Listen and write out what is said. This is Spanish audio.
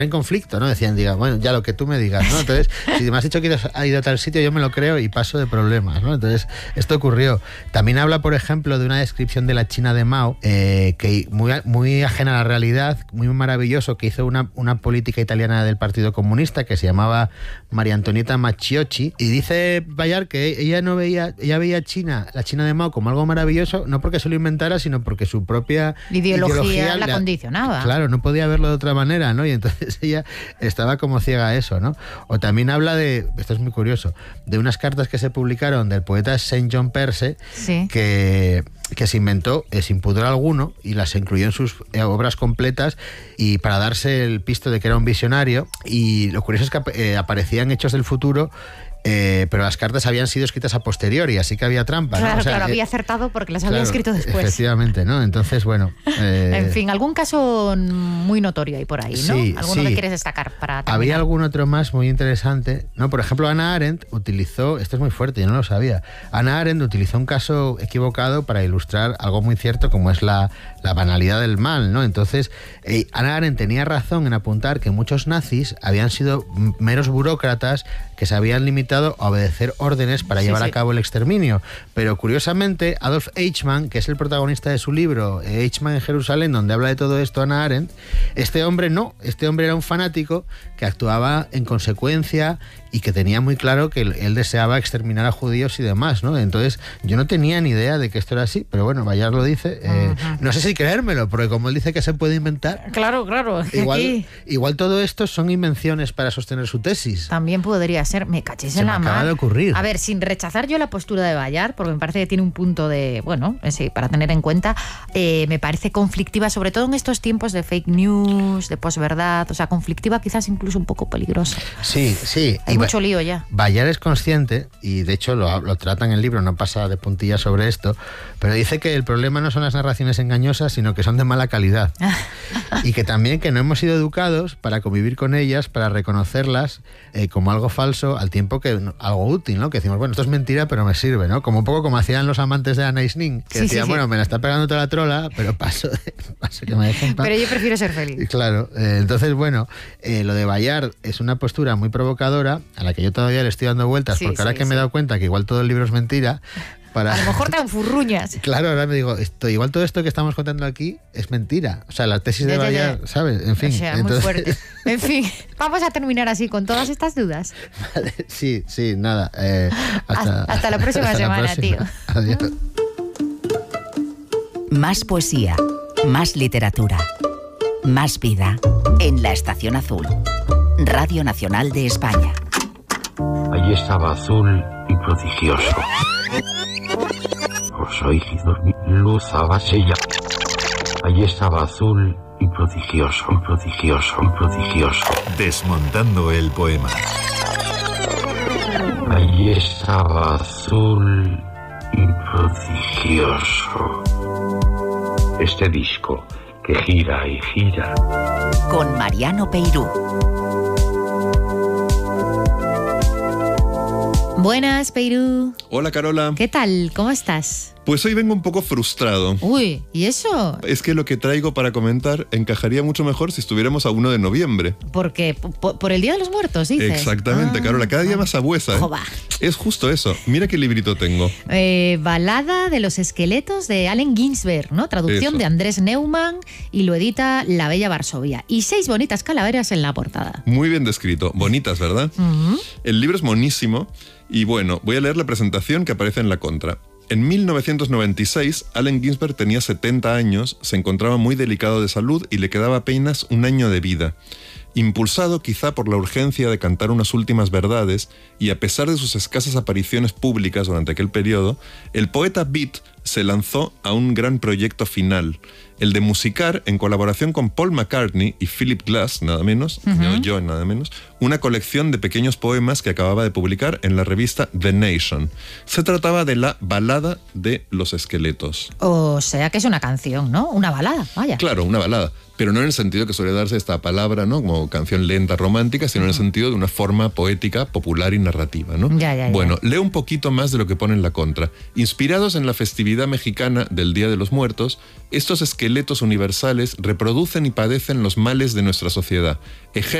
en conflicto, ¿no? Decían, bueno, ya lo que tú me digas, ¿no? Entonces, si me has dicho que has ido a tal sitio, yo me lo creo y paso de problemas, ¿no? Entonces, esto ocurrió. También habla, por ejemplo, de una descripción de la China de Mao, que muy ajena a la realidad, muy maravilloso, que hizo una política italiana del Partido Comunista que se llamaba María Antonieta Machiocchi, y dice Bayard que ella veía la China de Mao como algo maravilloso, no porque se lo inventara, sino porque su propia ideología la condicionaba. Claro, no podía verlo de otra manera, ¿no? Y entonces ella estaba como ciega a eso, ¿no? O también habla esto es muy curioso, de unas cartas que se publicaron del poeta Saint John Perse, sí, que se inventó sin pudor alguno y las incluyó en sus obras completas, y para darse el pisto de que era un visionario. Y lo curioso es que aparecían hechos del futuro, pero las cartas habían sido escritas a posteriori, así que había trampa, ¿no? Claro, claro, había acertado porque las había escrito después. Efectivamente, ¿no? Entonces, bueno... en fin, algún caso muy notorio ahí por ahí, ¿no? Sí, ¿Alguno que quieres destacar para terminar? Había algún otro más muy interesante, ¿no? Por ejemplo, Hannah Arendt utilizó... Esto es muy fuerte, yo no lo sabía. Hannah Arendt utilizó un caso equivocado para ilustrar algo muy cierto, como es la banalidad del mal, ¿no? Entonces, Hannah Arendt tenía razón en apuntar que muchos nazis habían sido meros burócratas que se habían limitado a obedecer órdenes para llevar a cabo el exterminio. Pero curiosamente, Adolf Eichmann, que es el protagonista de su libro Eichmann en Jerusalén, donde habla de todo esto Hannah Arendt, este hombre era un fanático que actuaba en consecuencia y que tenía muy claro que él deseaba exterminar a judíos y demás, ¿no? Entonces, yo no tenía ni idea de que esto era así, pero bueno, Bayard lo dice. No sé si creérmelo, porque como él dice que se puede inventar... Claro. Igual todo esto son invenciones para sostener su tesis. También podría ser, me cachis en la mano. Acaba de ocurrir. A ver, sin rechazar yo la postura de Bayard, porque me parece que tiene un punto de, sí, para tener en cuenta, me parece conflictiva, sobre todo en estos tiempos de fake news, de posverdad, o sea, conflictiva, quizás incluso un poco peligrosa. Sí. Hay mucho lío ya. Bayard es consciente, y de hecho lo trata en el libro, no pasa de puntillas sobre esto, pero dice que el problema no son las narraciones engañosas, sino que son de mala calidad. Y que también que no hemos sido educados para convivir con ellas, para reconocerlas como algo falso, al tiempo que algo útil, ¿no? Que decimos, bueno, esto es mentira, pero me sirve, ¿no? Como un poco como hacían los amantes de Anais Nin, que decían, bueno, me la está pegando toda la trola, pero paso que me dejen paz. Pero yo prefiero ser feliz. Claro, entonces, bueno, lo de Bayard es una postura muy provocadora, a la que yo todavía le estoy dando vueltas, porque ahora que me he dado cuenta que igual todo el libro es mentira... A lo mejor te dan furruñas. Claro, ahora me digo, igual todo esto que estamos contando aquí es mentira. O sea, la tesis de Bayard, ¿sabes? En fin. O sea, entonces... muy fuerte. En fin, vamos a terminar así con todas estas dudas. Vale, sí, nada. Hasta la próxima semana, tío. Adiós. Más poesía, más literatura, más vida en La Estación Azul. Radio Nacional de España. Allí estaba azul y prodigioso. Luz abasella. Allí estaba azul y prodigioso. Desmontando el poema. Allí estaba azul y prodigioso. Este disco que gira y gira. Con Mariano Peirú. Buenas, Peirú. Hola, Carola. ¿Qué tal? ¿Cómo estás? Pues hoy vengo un poco frustrado. Uy, ¿y eso? Es que lo que traigo para comentar encajaría mucho mejor si estuviéramos a 1 de noviembre. ¿Por qué? ¿Por el Día de los Muertos, dices? Exactamente, Carola. Cada día más abuesa, ¿eh? Joba. Es justo eso. Mira qué librito tengo. Balada de los esqueletos de Allen Ginsberg, ¿no? Traducción de Andrés Neumann, y lo edita La Bella Varsovia. Y 6 bonitas calaveras en la portada. Muy bien descrito. Bonitas, ¿verdad? Uh-huh. El libro es monísimo. Y bueno, voy a leer la presentación que aparece en la contra. En 1996, Allen Ginsberg tenía 70 años, se encontraba muy delicado de salud y le quedaba apenas un año de vida. Impulsado quizá por la urgencia de cantar unas últimas verdades, y a pesar de sus escasas apariciones públicas durante aquel periodo, el poeta Beat se lanzó a un gran proyecto final, el de musicar, en colaboración con Paul McCartney y Philip Glass, nada menos, nada menos, una colección de pequeños poemas que acababa de publicar en la revista The Nation. Se trataba de la balada de los esqueletos. O sea que es una canción, ¿no? Una balada, vaya. Claro, una balada, pero no en el sentido que suele darse esta palabra, ¿no? Como canción lenta, romántica, sino en el sentido de una forma poética, popular y narrativa, ¿no? Ya. Bueno, leo un poquito más de lo que pone en la contra. Inspirados en la festividad mexicana del Día de los Muertos, estos esqueletos esqueletos universales reproducen y padecen los males de nuestra sociedad.